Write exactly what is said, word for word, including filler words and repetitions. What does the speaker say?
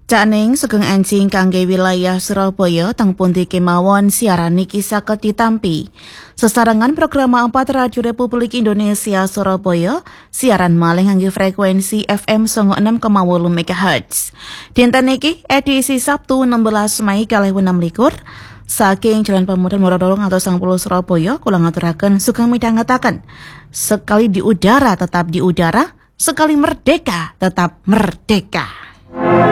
Caning sugeng anjing kangge wilayah Surabaya teng pundi kemawon siaran niki saged ditampi. Sesarengan program empat Radio Republik Indonesia Surabaya siaran malih ngangge frekuensi F M songo enam koma wolu megahertz. Dinten niki edisi Sabtu enam belas Mei kalih enam likur saking Jalan Pemuda Morodolong atau Sang Pulau Surabaya kula ngaturaken sugeng midhangetaken. Sekali di udara tetap di udara, sekali merdeka tetap merdeka.